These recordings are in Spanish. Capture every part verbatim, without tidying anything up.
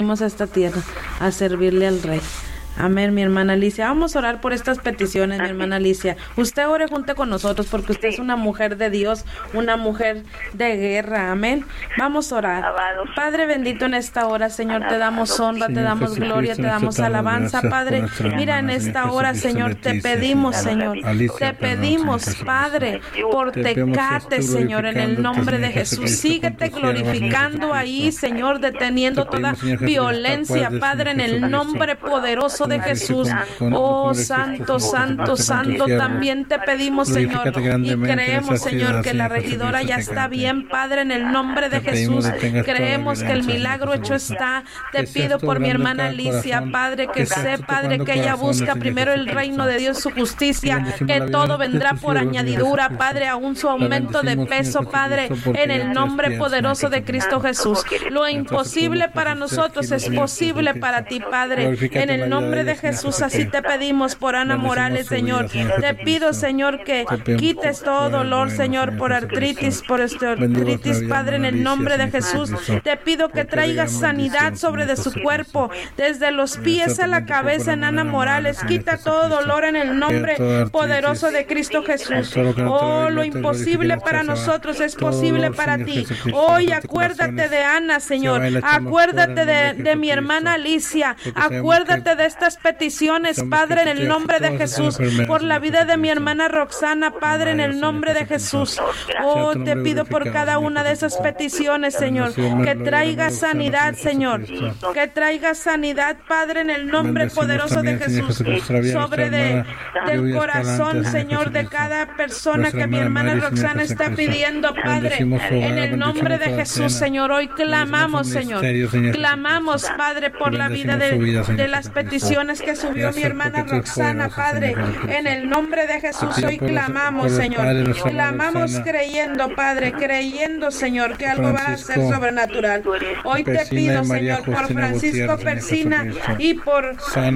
venimos a esta tierra a servirle al Rey. Amén, mi hermana Alicia. Vamos a orar por estas peticiones, mi hermana Alicia. Usted ore junto con nosotros porque usted sí. es una mujer de Dios, una mujer de guerra. Amén. Vamos a orar. Alabado. Padre bendito, en esta hora, Señor, te damos honra, Señor, te damos Jesucristo, gloria, te damos alabanza, Padre. Mira, en esta hora, Señor, te pedimos, Señor, te pedimos, Padre, por Tecate, Señor, en el nombre de Jesús. Síguete glorificando ahí, Señor, deteniendo toda violencia, Padre, en el nombre poderoso de Jesús. Oh, santo, santo, santo, también te pedimos, Señor, y creemos, Señor, que la regidora ya está bien, Padre, en el nombre de Jesús. Creemos que el milagro hecho está. Te pido por mi hermana Alicia, Padre, que sé, Padre, que ella busca primero el reino de Dios, su justicia, que todo vendrá por añadidura, Padre, aún su aumento de peso, Padre, en el nombre poderoso de Cristo Jesús. Lo imposible para nosotros es posible para ti, Padre, en el nombre de Jesús. Así te pedimos por Ana Morales, Señor. Te pido, Señor, que quites todo dolor, Señor, por artritis, por osteoartritis, Padre, en el nombre de Jesús. Te pido que traigas sanidad sobre de su cuerpo, desde los pies a la cabeza en Ana Morales. Quita todo dolor en el nombre poderoso de Cristo Jesús. Oh, lo imposible para nosotros es posible para ti. Hoy acuérdate de Ana, Señor. Acuérdate de, de mi hermana Alicia. Acuérdate de estas peticiones, Padre, en el nombre de Jesús, por la vida de mi hermana Roxana, Padre, en el nombre de Jesús. Oh, te pido por cada una de esas peticiones, Señor, que traiga sanidad, Señor, que traiga sanidad, Padre, en el nombre poderoso de Jesús, sobre de, del corazón, Señor, de cada persona que mi hermana Roxana está pidiendo, Padre, en el nombre de Jesús, Señor. Hoy clamamos, Señor, clamamos, Padre, por la vida de, de las peticiones que subió mi hermana Roxana, Padre, en el nombre de Jesús. Hoy clamamos, Señor, clamamos creyendo, Padre, creyendo, Señor, que algo va a ser sobrenatural. Hoy te pido, Señor, por Francisco Persina y por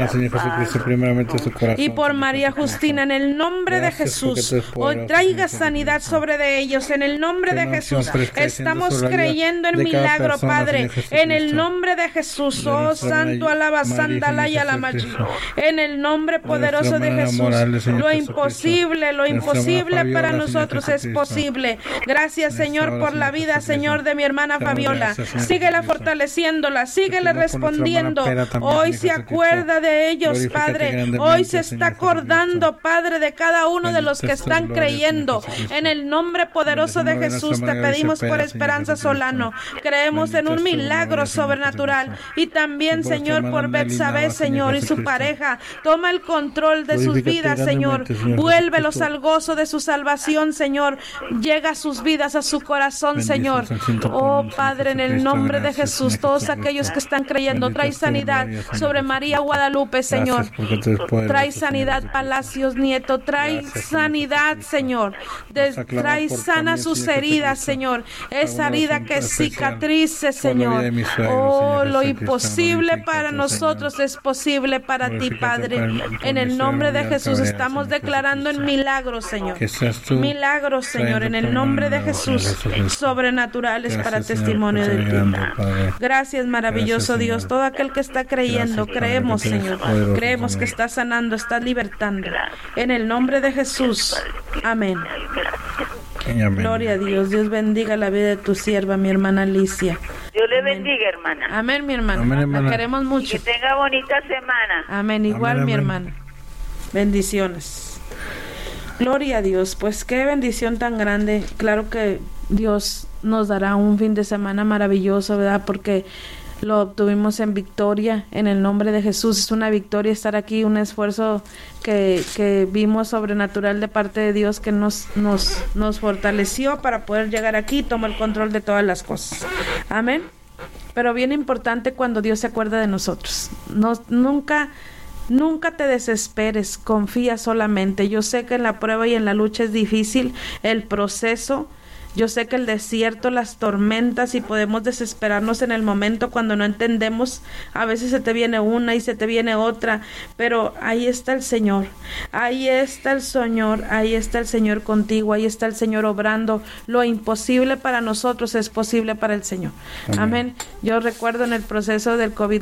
y por María Justina, en el nombre de Jesús. Hoy traiga sanidad sobre de ellos, en el nombre de Jesús. Estamos creyendo en milagro, Padre, en el nombre de Jesús. Oh, santo, alaba, sandala y alama. En el nombre poderoso de Jesús, lo imposible, lo imposible para nosotros es posible. Gracias, Señor, por la vida, Señor, de mi hermana Fabiola. Síguela fortaleciéndola, síguele respondiendo. Hoy se acuerda de ellos, Padre. Hoy se está acordando, Padre, de cada uno de los que están creyendo. En el nombre poderoso de Jesús te pedimos por Esperanza Solano. Creemos en un milagro sobrenatural. Y también, Señor, por Betsabé, Señor, y su pareja. Toma el control de sus vidas, Señor. Vuélvelos al gozo de su salvación, Señor. Llega a sus vidas, a su corazón, Señor. Oh, Padre, en el nombre de Jesús, todos aquellos que están creyendo, trae sanidad sobre María Guadalupe, Señor. Trae sanidad, Palacios Nieto. Trae sanidad, Señor. Trae sana sus heridas, Señor. Esa herida que cicatrice, Señor. Oh, lo imposible para nosotros es posible para ti, Padre. En el nombre de Jesús estamos declarando en milagros, Señor. Milagros, Señor, en el nombre de Jesús, sobrenaturales para testimonio de ti. Gracias, maravilloso Dios. Todo aquel que está creyendo, creemos, Señor. Creemos que está sanando, está libertando. En el nombre de Jesús. Amén. Amén. Gloria a Dios. Dios bendiga la vida de tu sierva, mi hermana Alicia. Dios le Amén. bendiga, hermana. Amén, mi hermana. Amén, hermana. La queremos mucho. Que tenga bonita semana. Amén. Igual, amén, mi amén. hermana. Bendiciones. Gloria a Dios. Pues qué bendición tan grande. Claro que Dios nos dará un fin de semana maravilloso, ¿verdad? Porque lo obtuvimos en victoria, en el nombre de Jesús. Es una victoria estar aquí, un esfuerzo que, que vimos sobrenatural de parte de Dios, que nos, nos, nos fortaleció para poder llegar aquí y tomar el control de todas las cosas. Amén. Pero bien importante cuando Dios se acuerda de nosotros. No, nunca, nunca te desesperes, confía solamente. Yo sé que en la prueba y en la lucha es difícil el proceso. Yo sé que el desierto, las tormentas, y podemos desesperarnos en el momento cuando no entendemos. A veces se te viene una y se te viene otra, pero ahí está el Señor, ahí está el Señor, ahí está el Señor contigo, ahí está el Señor obrando. Lo imposible para nosotros es posible para el Señor. Amén. Amén. Yo recuerdo en el proceso del COVID